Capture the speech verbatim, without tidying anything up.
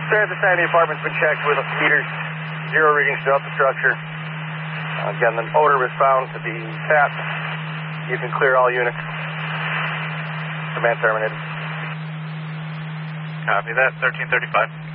Sir, at this time, the apartment's been checked with meters, zero readings throughout the structure. Uh, again, the odor was found to be tapped. You can clear all units. Command terminated. Copy that, thirteen thirty-five.